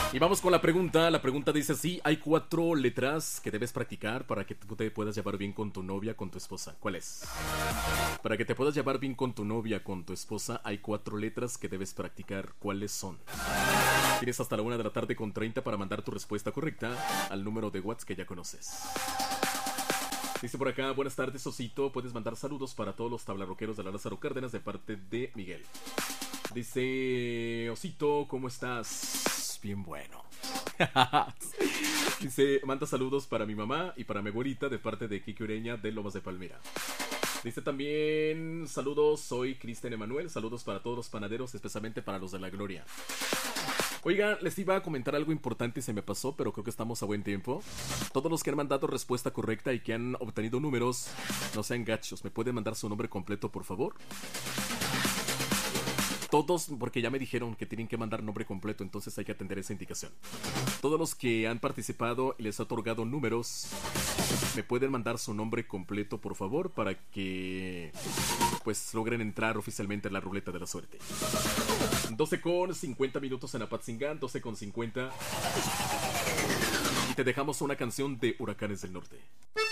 Y vamos con la pregunta. La pregunta dice así: hay 4 letras que debes practicar para que tú te puedas llevar bien con tu novia, con tu esposa. ¿Cuál es? Para que te puedas llevar bien con tu novia, con tu esposa, hay 4 letras que debes practicar. ¿Cuáles son? Tienes hasta la 1:30 para mandar tu respuesta correcta al número de WhatsApp que ya conoces. Dice por acá: buenas tardes, Osito. Puedes mandar saludos para todos los tablarroqueros de la Lázaro Cárdenas de parte de Miguel. Dice: Osito, ¿cómo estás? Bien bueno. Dice: manda saludos para mi mamá y para mi abuelita de parte de Kiki Ureña de Lomas de Palmera. Dice también: saludos, soy Cristian Emanuel. Saludos para todos los panaderos, especialmente para los de la Gloria. Oiga, les iba a comentar algo importante y se me pasó, pero creo que estamos a buen tiempo. Todos los que han mandado respuesta correcta y que han obtenido números, no sean gachos. ¿Me pueden mandar su nombre completo, por favor? Todos, porque ya me dijeron que tienen que mandar nombre completo, entonces hay que atender esa indicación. Todos los que han participado y les ha otorgado números, me pueden mandar su nombre completo, por favor, para que pues logren entrar oficialmente a la ruleta de la suerte. 12:50 minutos en Apatzingán, 12:50. Y te dejamos una canción de Huracanes del Norte.